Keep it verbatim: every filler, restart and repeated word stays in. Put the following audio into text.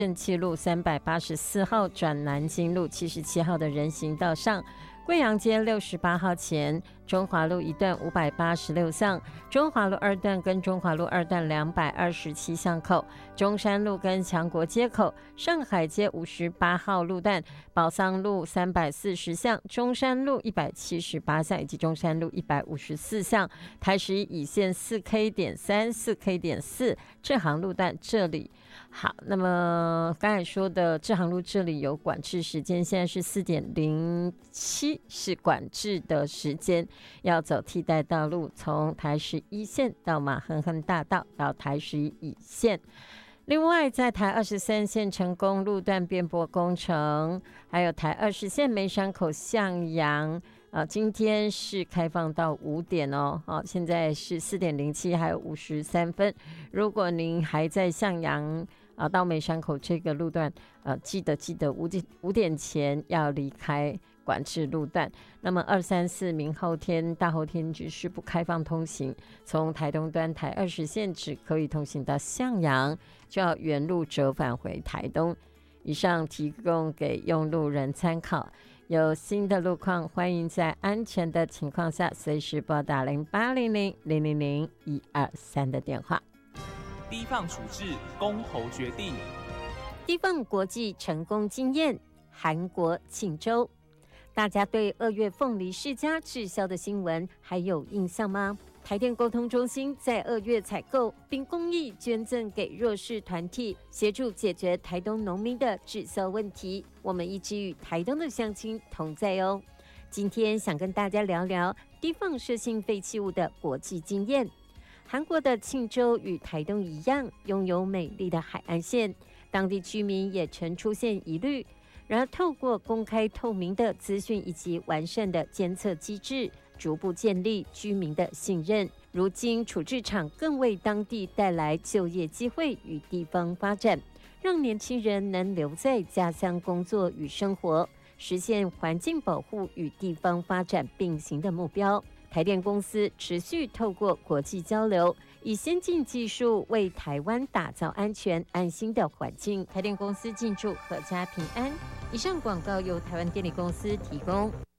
正气路三百八十四号转南京路七十七号的人行道上，贵阳街六十八号前，中华路一段五百八十六巷，中华路二段跟中华路二段两百二十七巷口，中山路跟强国街口，上海街五十八号路段，宝桑路三百四十巷，中山路一百七十八巷以及中山路一百五十四巷，台十一乙线四 K 点三、四 K 点四这行路段这里。好，那么刚才说的这行路这里有管制时间，现在是四点零七是管制的时间，要走替代道路，从台十一线到马亨亨大道到台十一乙线。另外，在台二十三线成功路段边坡工程，还有台二十线梅山口向阳。啊，今天是开放到五点哦，好、啊，现在是四点零七，还有五十三分。如果您还在向阳啊到梅山口这个路段，呃、啊，记得记得五点五点前要离开管制路段。那么二三四明后天、大后天只是不开放通行，从台东端台二十线只可以通行到向阳，就要原路折返回台东。以上提供给用路人参考。有新的路况，欢迎在安全的情况下随时拨打零八零零零零零一二三的电话。 低放处置，公投决定。 低放国际成功经验，韩国庆州。大家对二月凤梨世家滞销的新闻还有印象吗？台电沟通中心在二月采购并公益捐赠给弱势团体，协助解决台东农民的滞销问题。我们一直与台东的乡亲同在哦。今天想跟大家聊聊低放射性废弃物的国际经验。韩国的庆州与台东一样，拥有美丽的海岸线，当地居民也曾出现疑虑。然而，透过公开透明的资讯以及完善的监测机制，逐步建立居民的信任。如今，处置厂更为当地带来就业机会与地方发展，让年轻人能留在家乡工作与生活，实现环境保护与地方发展并行的目标。台电公司持续透过国际交流，以先进技术为台湾打造安全安心的环境。台电公司敬祝阖家平安。以上广告由台湾电力公司提供。